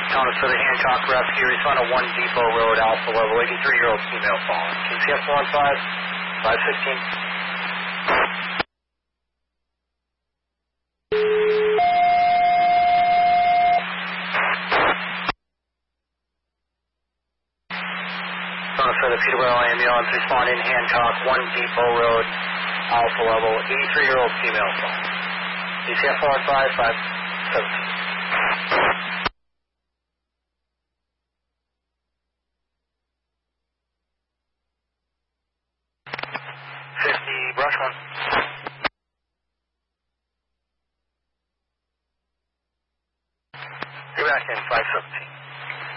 Thomas for the Hancock Rescue. Respond to 1 Depot Road, Alpha Level, 83-year-old female fallen. KCF 15, 515. For the Peterborough ambulance, respond in Hancock, 1 Depot Road, Alpha Level, 83-year-old female phone. DCF 415, 50, brush 1. You're back in 517.